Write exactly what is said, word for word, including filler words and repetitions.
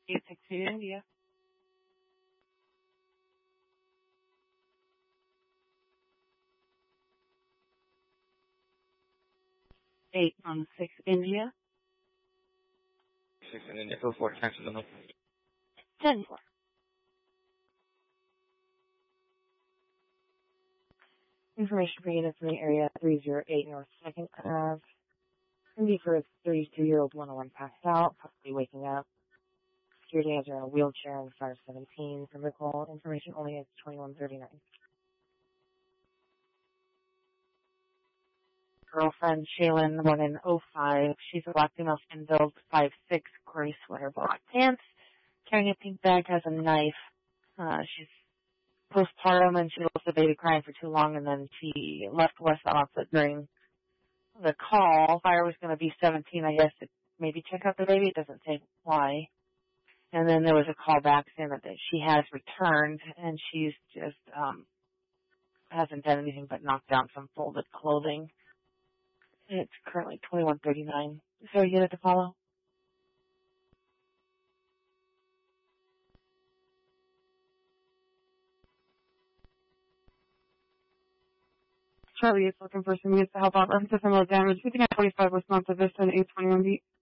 eight six two India. eight one six India. six in India. Go for it. Transfer the number. ten four. Information for unit from the area three zero eight North second Ave. Going to be for a thirty-two-year-old one oh one passed out, possibly waking up. Security has her in a wheelchair in five seventeen. For vehicle information only is twenty-one thirty-nine. Girlfriend, Shaylin, one in oh five. She's a black female, skin build, five six, gray sweater, black pants. Carrying a pink bag, has a knife. Uh, she's postpartum and she left the baby crying for too long, and then she left West Onset during the call. Fire was going to be seventeen, I guess, to maybe check out the baby. It doesn't say why. And then there was a call back saying that she has returned, and she's just um hasn't done anything but knocked down some folded clothing. It's currently twenty-one thirty-nine. Is there a unit to follow? Charlie is looking for some units to help out. Reference to some of the damage. We think at forty-five West Monte Vista and eight twenty-one beat.